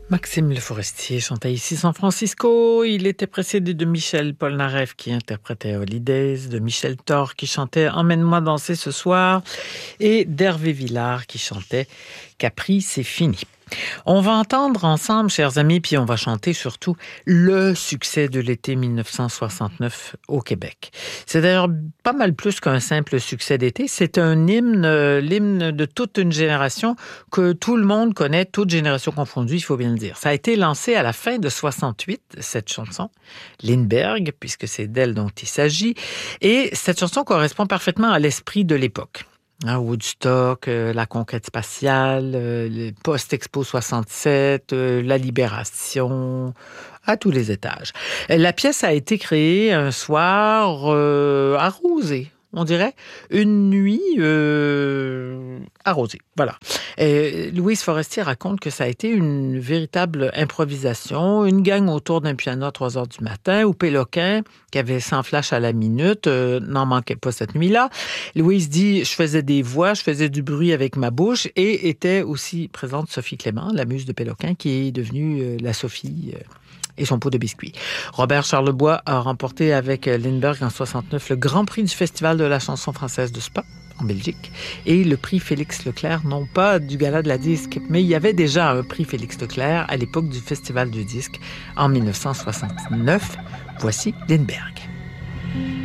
Maxime Le Forestier chantait ici San Francisco. Il était précédé de Michel Polnareff qui interprétait Holidays, de Michel Thor qui chantait Emmène-moi danser ce soir et d'Hervé Villard qui chantait Capri, c'est fini. On va entendre ensemble, chers amis, puis on va chanter surtout le succès de l'été 1969 au Québec. C'est d'ailleurs pas mal plus qu'un simple succès d'été. C'est un hymne, l'hymne de toute une génération que tout le monde connaît, toute génération confondue, il faut bien le dire. Ça a été lancé à la fin de 68, cette chanson, Lindbergh, puisque c'est d'elle dont il s'agit. Et cette chanson correspond parfaitement à l'esprit de l'époque. Woodstock, la conquête spatiale, le post-Expo 67, la libération, à tous les étages. La pièce a été créée un soir arrosé, on dirait, une nuit arrosée. Voilà. Louise Forestier raconte que ça a été une véritable improvisation, une gang autour d'un piano à 3 heures du matin, où Péloquin, qui avait 100 flashs à la minute, n'en manquait pas cette nuit-là. Louise dit, je faisais des voix, je faisais du bruit avec ma bouche, et était aussi présente Sophie Clément, la muse de Péloquin, qui est devenue la Sophie et son pot de biscuits. Robert Charlebois a remporté avec Lindbergh en 69 le Grand Prix du Festival de la chanson française de Spa, en Belgique, et le prix Félix Leclerc, non pas du Gala de la disque, mais il y avait déjà un prix Félix Leclerc à l'époque du Festival du disque en 1969. Voici Lindbergh.